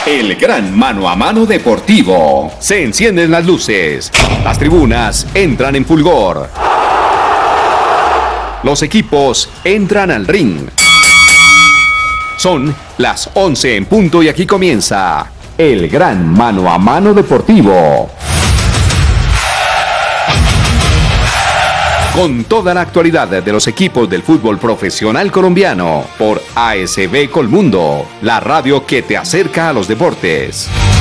El gran mano a mano deportivo. Se encienden las luces. Las tribunas entran en fulgor. Los equipos entran al ring. Son las 11 en punto y aquí comienza el gran mano a mano deportivo. Con toda la actualidad de los equipos del fútbol profesional colombiano por ASB Colmundo, la radio que te acerca a los deportes.